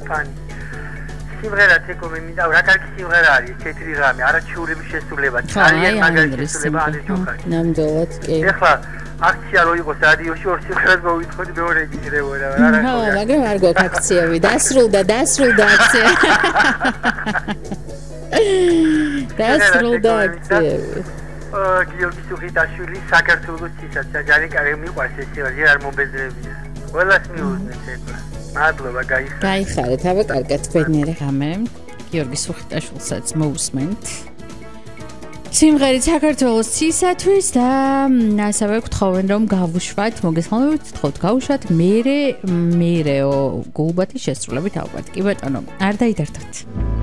ფანი. სიმღერა თეკო მე მინდა რა კარგი სიმღერა არის 4 ღამე არაჩიურების შესრულება ძალიან მაგარი შესრულება არის ჯოხარი ნამდვილად კი ეხლა აქცია რო იყოს რადიოში ორ სიმღერას მოვიტყოდი მეორე გიძრებოდა რა რა მაგრამ არ გვაქვს აქციები დასრულდა აქცია დასრულდა აქციები გიორგი სუხიტაშვილი საქართველოს ცისად ძალიან კარგი მიყვარს ეს სიმღერა არ მომბეზრებია ყველას მიუძნეს ეხლა მადლობა გაიხარეთ აბა კარგად ბედნიერი ღამე გიორგი სუხიტაშვილსაც მოусმენთ სიმღერით საქართველოს ცისათვის და ასევე გთხოვენ რომ გავუშვათ მოგესალმებით გთხოვთ გავუშვათ მერეო გულბათის შესრულებით ალბათ კი ბატონო არ დაიდარდოთ